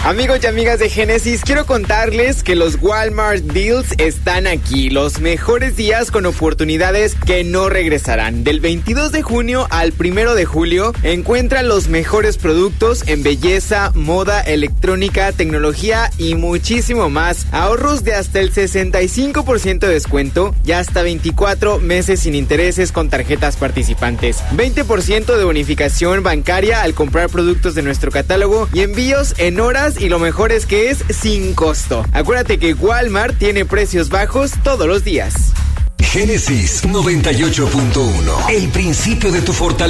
Amigos y amigas de Génesis, quiero contarles que los Walmart Deals están aquí. Los mejores días con oportunidades que no regresarán. Del 22 de junio al 1 de julio, encuentra los mejores productos en belleza, moda, electrónica, tecnología y muchísimo más. Ahorros de hasta el 65% de descuento y hasta 24 meses sin intereses con tarjetas participantes. 20% de bonificación bancaria al comprar productos de nuestro catálogo y envíos en horas, y lo mejor es que es sin costo. Acuérdate que Walmart tiene precios bajos todos los días. Génesis 98.1. El principio de tu fortaleza.